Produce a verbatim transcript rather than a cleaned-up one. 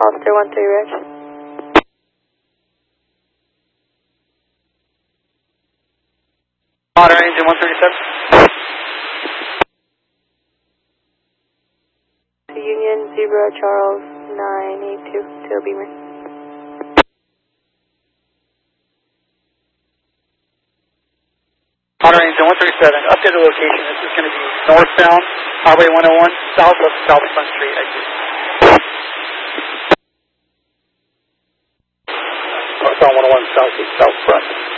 Officer one three Rich. Honor engine one thirty-seven. Union Zebra Charles nine eight two, tail beamer. Honor engine one thirty-seven, updated location. This is going to be northbound, Highway one oh one, south of South Front Street exit. Northbound one oh one, south of South Front.